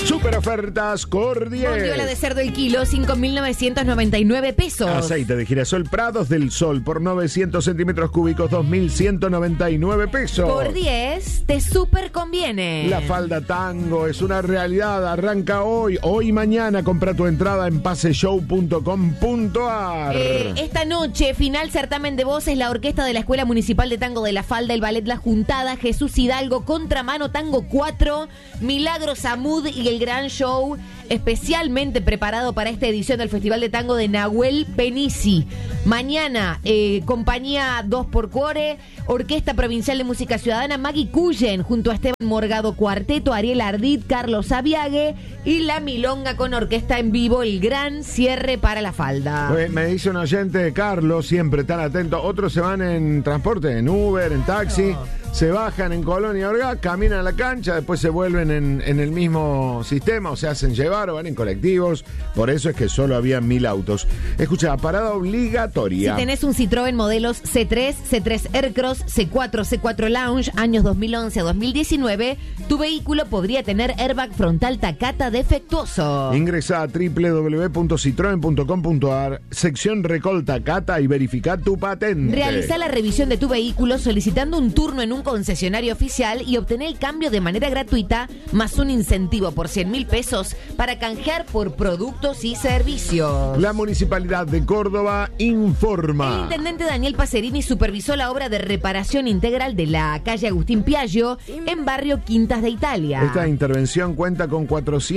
Super ofertas Cordies. Bondiola de cerdo el kilo, 5.999 pesos. Aceite de girasol Prados del Sol por 900 centímetros cúbicos, 2.199 pesos. Cordies te super conviene. La falda tango es una realidad. Arranca hoy y mañana. Compra tu entrada en paseshow.com.ar. Esta noche, final certamen de voces, la orquesta de la Escuela Municipal de Tango de la Falda, el ballet La Juntada, Jesús Hidalgo, Contramano Tango 4, Milagros Amud y el gran show especialmente preparado para esta edición del Festival de Tango de Nahuel Penisi. Mañana, compañía 2x4, Orquesta Provincial de Música Ciudadana, Maggie Cullen, junto a Esteban Morgado Cuarteto, Ariel Ardit, Carlos Aviague y La Milonga con orquesta en vivo, el gran cierre para la Falda. Me dice un oyente, Carlos, siempre tan atento. Otros se van en transporte, en Uber, en taxi. Se bajan en Colonia Orgá, caminan a la cancha, después se vuelven en el mismo sistema, o se hacen llevar o van en colectivos. Por eso es que solo había 1.000 autos. Escucha, parada obligatoria. Si tenés un Citroën modelos C3, C3 Aircross, C4, C4 Lounge, años 2011 a 2019, tu vehículo podría tener airbag frontal Takata defectuoso. Ingresa a www.citroen.com.ar, sección Recol Takata y verifica tu patente. Realiza la revisión de tu vehículo solicitando un turno en un concesionario oficial y obtener el cambio de manera gratuita, más un incentivo por 100.000 pesos para canjear por productos y servicios. La Municipalidad de Córdoba informa. El intendente Daniel Pacerini supervisó la obra de reparación integral de la calle Agustín Piaggio en barrio Quintas de Italia. Esta intervención cuenta con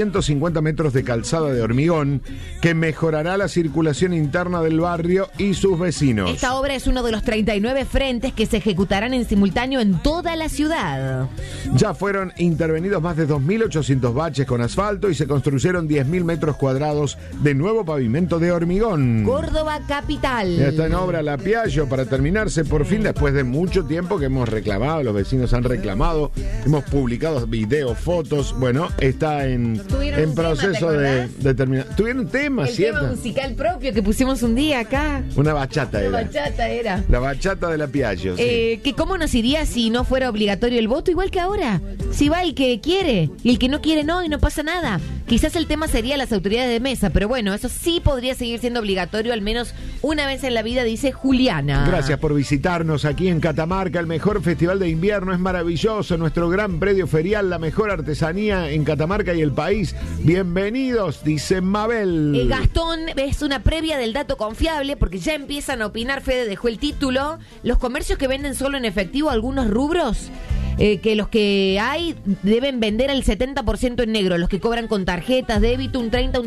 450 metros de calzada de hormigón que mejorará la circulación interna del barrio y sus vecinos. Esta obra es uno de los 39 frentes que se ejecutarán en simultáneo en toda la ciudad. Ya fueron intervenidos más de 2.800 baches con asfalto y se construyeron 10.000 metros cuadrados de nuevo pavimento de hormigón. Córdoba capital. Ya está en obra la Piaggio para terminarse por fin después de mucho tiempo que hemos reclamado, los vecinos han reclamado, hemos publicado videos, fotos, bueno, está en proceso de terminar. Tuvieron un tema, el ¿cierto? tema musical propio que pusimos un día acá. Una bachata era. La bachata de la Piaggio, sí. Que cómo nos iría si no fuera obligatorio el voto, igual que ahora. Si va el que quiere y el que no quiere no, y no pasa nada. Quizás el tema sería las autoridades de mesa, pero bueno, eso sí podría seguir siendo obligatorio al menos una vez en la vida, dice Juliana. Gracias por visitarnos aquí en Catamarca. El mejor festival de invierno, es maravilloso. Nuestro gran predio ferial, la mejor artesanía en Catamarca y el país. Bienvenidos, dice Mabel. Gastón, es una previa del dato confiable porque ya empiezan a opinar. Fede dejó el título. Los comercios que venden solo en efectivo algunos rubros, que los que hay deben vender el 70% en negro, los que cobran con tarjetas, débito un 30, un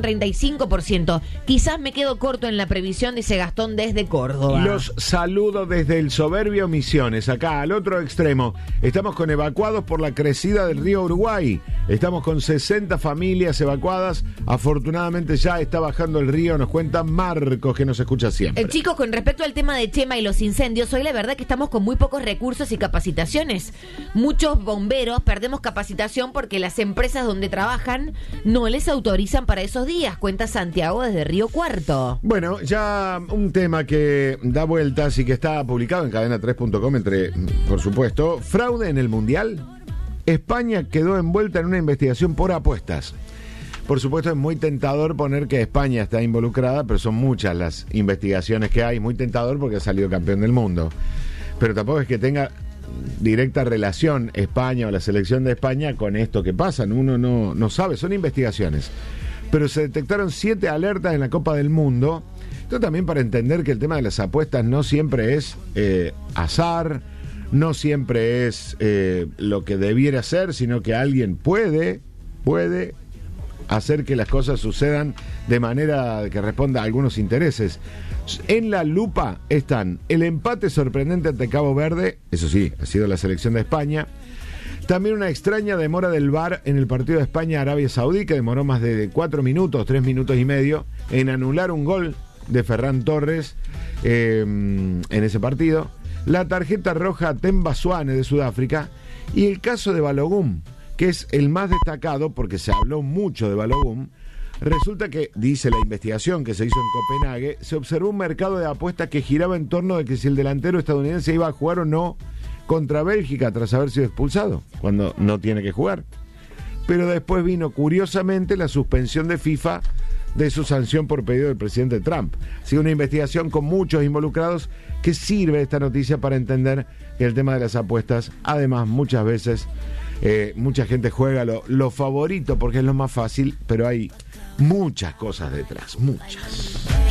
35%. Quizás me quedo corto en la previsión, dice Gastón desde Córdoba. Los saludo desde el soberbio Misiones, acá al otro extremo. Estamos con evacuados por la crecida del río Uruguay. Estamos con 60 familias evacuadas. Afortunadamente ya está bajando el río, nos cuenta Marcos, que nos escucha siempre. Chicos, con respecto al tema de Chema y los incendios, hoy la verdad que estamos con muy pocos recursos y capacitaciones. Muchos bomberos perdemos capacitación porque las empresas donde trabajan no les autorizan para esos días, cuenta Santiago desde Río Cuarto. Bueno, ya un tema que da vueltas y que está publicado en cadena3.com, por supuesto, fraude en el Mundial. España quedó envuelta en una investigación por apuestas. Por supuesto es muy tentador poner que España está involucrada, pero son muchas las investigaciones que hay. Muy tentador porque ha salido campeón del mundo. Pero tampoco es que tenga directa relación España o la selección de España con esto que pasa. Uno no sabe, son investigaciones. Pero se detectaron 7 alertas en la Copa del Mundo. Esto también para entender que el tema de las apuestas no siempre es azar, no siempre es lo que debiera ser, sino que alguien puede hacer que las cosas sucedan de manera que responda a algunos intereses. En la lupa están el empate sorprendente ante Cabo Verde, eso sí, ha sido la selección de España. También una extraña demora del VAR en el partido de España-Arabia Saudí, que demoró más de 4 minutos, 3 minutos y medio, en anular un gol de Ferran Torres en ese partido. La tarjeta roja a Themba Zwane de Sudáfrica y el caso de Balogun, que es el más destacado porque se habló mucho de Balogun. Resulta que, dice la investigación que se hizo en Copenhague, se observó un mercado de apuestas que giraba en torno de que si el delantero estadounidense iba a jugar o no contra Bélgica tras haber sido expulsado, cuando no tiene que jugar. pero después vino, curiosamente, la suspensión de FIFA de su sanción por pedido del presidente Trump. Ha sido una investigación con muchos involucrados que sirve esta noticia para entender que el tema de las apuestas, además, muchas veces, mucha gente juega lo favorito porque es lo más fácil, pero hay muchas cosas detrás, muchas.